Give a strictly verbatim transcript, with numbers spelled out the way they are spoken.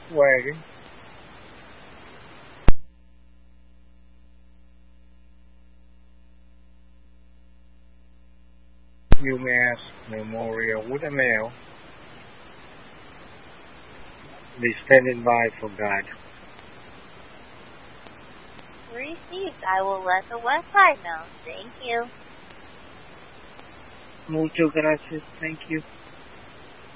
wagon. UMass Memorial with a mail. Be standing by for God. Received. I will let the website know. Thank you. Muchas gracias. Thank you.